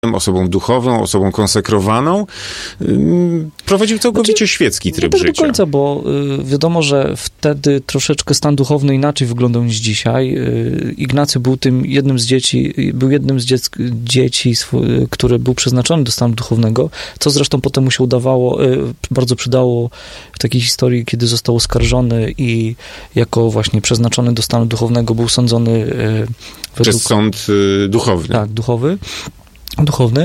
osobą duchową, osobą konsekrowaną. Prowadził całkowicie świecki tryb życia. Nie do końca, bo wiadomo, że wtedy troszeczkę stan duchowny inaczej wyglądał niż dzisiaj. Ignacy był jednym z dzieci, który był przeznaczony do stanu duchownego, co zresztą potem mu się bardzo przydało w takiej historii, kiedy został oskarżony i jako właśnie przeznaczony do stanu duchownego był sądzony przez sąd duchowny. Tak, duchowny.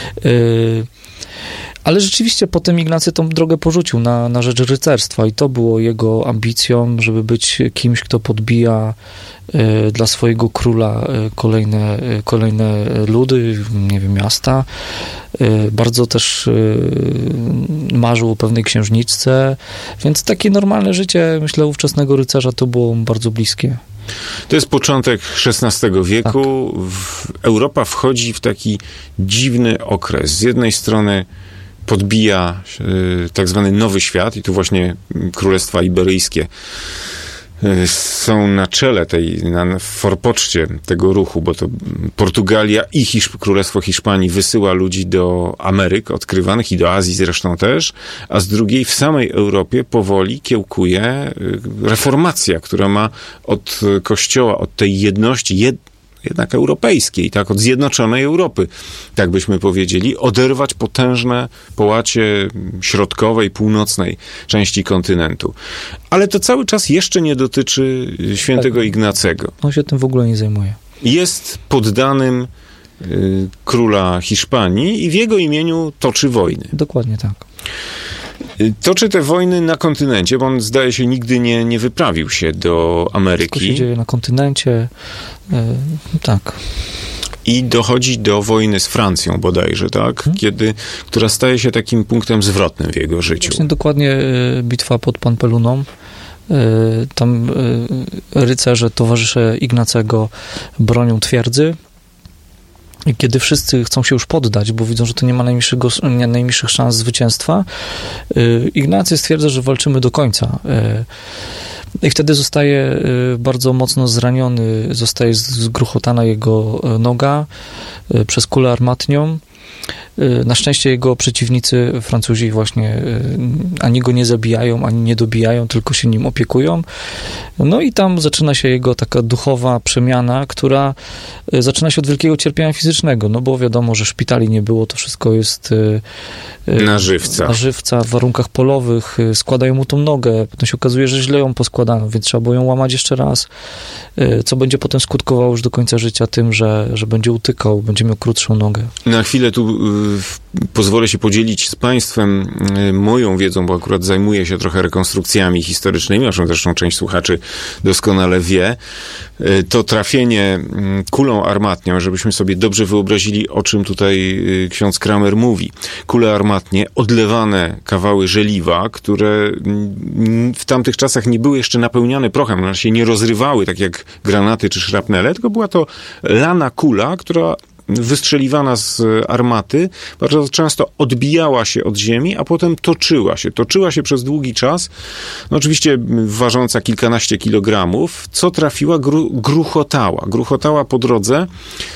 Ale rzeczywiście potem Ignacy tą drogę porzucił na rzecz rycerstwa i to było jego ambicją, żeby być kimś, kto podbija dla swojego króla kolejne ludy, nie wiem, miasta. Bardzo też marzył o pewnej księżniczce, więc takie normalne życie, myślę, ówczesnego rycerza to było bardzo bliskie. To jest początek XVI wieku. Tak. Europa wchodzi w taki dziwny okres. Z jednej strony podbija tak zwany Nowy Świat i tu właśnie Królestwa Iberyjskie są na czele w forpoczcie tego ruchu, bo to Portugalia i Królestwo Hiszpanii wysyła ludzi do Ameryk odkrywanych i do Azji zresztą też, a z drugiej w samej Europie powoli kiełkuje reformacja, która ma od Kościoła, od tej jedności jednak europejskiej, tak, od zjednoczonej Europy, tak byśmy powiedzieli, oderwać potężne połacie środkowej, północnej części kontynentu. Ale to cały czas jeszcze nie dotyczy świętego Ignacego. On się tym w ogóle nie zajmuje. Jest poddanym króla Hiszpanii i w jego imieniu toczy wojny. Dokładnie tak. Toczy te wojny na kontynencie, bo on zdaje się nigdy nie wyprawił się do Ameryki. Wszystko się dzieje na kontynencie, tak. I dochodzi do wojny z Francją bodajże, tak? Która staje się takim punktem zwrotnym w jego życiu. Właśnie dokładnie bitwa pod Pampeluną. Tam rycerze, towarzysze Ignacego bronią twierdzy. I kiedy wszyscy chcą się już poddać, bo widzą, że to nie ma najmniejszych szans zwycięstwa, Ignacy stwierdza, że walczymy do końca. I wtedy zostaje bardzo mocno zraniony, zostaje zgruchotana jego noga przez kulę armatnią. Na szczęście jego przeciwnicy, Francuzi, właśnie ani go nie zabijają, ani nie dobijają, tylko się nim opiekują. No i tam zaczyna się jego taka duchowa przemiana, która zaczyna się od wielkiego cierpienia fizycznego, no bo wiadomo, że szpitali nie było, to wszystko jest na żywca, w warunkach polowych, składają mu tą nogę, potem się okazuje, że źle ją poskładano, więc trzeba było ją łamać jeszcze raz, co będzie potem skutkowało już do końca życia tym, że będzie utykał, będzie miał krótszą nogę. Na chwilę tu pozwolę się podzielić z Państwem moją wiedzą, bo akurat zajmuję się trochę rekonstrukcjami historycznymi, o czym zresztą część słuchaczy doskonale wie. To trafienie kulą armatnią, żebyśmy sobie dobrze wyobrazili, o czym tutaj ksiądz Kramer mówi. Kule armatnie, odlewane kawały żeliwa, które w tamtych czasach nie były jeszcze napełniane prochem, one się nie rozrywały, tak jak granaty czy szrapnele, tylko była to lana kula, która wystrzeliwana z armaty, bardzo często odbijała się od ziemi, a potem toczyła się przez długi czas, no oczywiście ważąca kilkanaście kilogramów, co trafiła, gruchotała po drodze,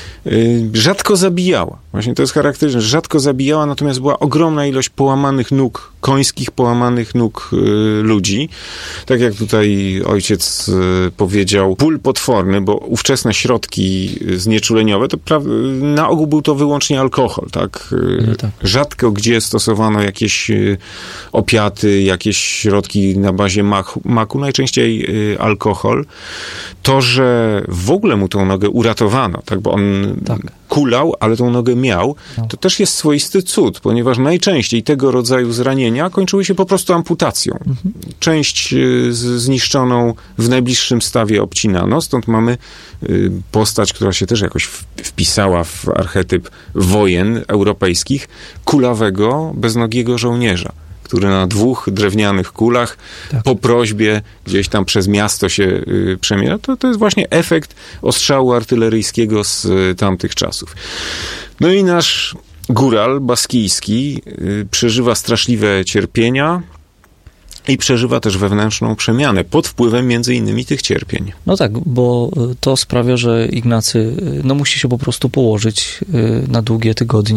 rzadko zabijała. Właśnie to jest charakterystyczne. Rzadko zabijała, natomiast była ogromna ilość połamanych nóg, końskich połamanych nóg ludzi. Tak jak tutaj ojciec powiedział, ból potworny, bo ówczesne środki znieczuleniowe, to na ogół był to wyłącznie alkohol, tak? No tak. Rzadko gdzie stosowano jakieś opiaty, jakieś środki na bazie maku, najczęściej alkohol. To, że w ogóle mu tą nogę uratowano, tak? Bo on kulał, ale tą nogę miał, to też jest swoisty cud, ponieważ najczęściej tego rodzaju zranienia kończyły się po prostu amputacją. Część zniszczoną w najbliższym stawie obcinano, stąd mamy postać, która się też jakoś wpisała w archetyp wojen europejskich, kulawego, beznogiego żołnierza, który na 2 drewnianych kulach po prośbie gdzieś tam przez miasto się przemiera. To jest właśnie efekt ostrzału artyleryjskiego z tamtych czasów. No i nasz góral baskijski przeżywa straszliwe cierpienia i przeżywa też wewnętrzną przemianę pod wpływem między innymi tych cierpień. No tak, bo to sprawia, że Ignacy musi się po prostu położyć na długie tygodnie